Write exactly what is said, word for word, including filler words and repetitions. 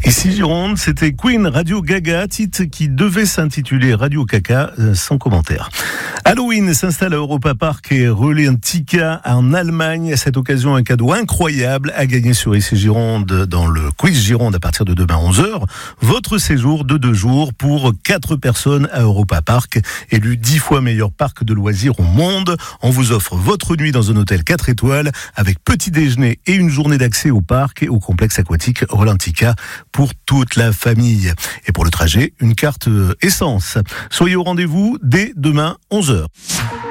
Ici Gironde, c'était Queen, Radio Gaga, titre qui devait s'intituler Radio Caca, euh, sans commentaire. Halloween s'installe à Europa Park et Rolantica en Allemagne. À cette occasion, un cadeau incroyable à gagner sur Ici Gironde dans le quiz Gironde à partir de demain onze heures. Votre séjour de deux jours pour quatre personnes à Europa Park, élu dix fois meilleur parc de loisirs au monde. On vous offre votre nuit dans un hôtel quatre étoiles avec petit déjeuner et une journée d'accès au parc et au complexe aquatique Rolantica pour toute la famille. Et pour le trajet, une carte essence. Soyez au rendez-vous dès demain onze heures.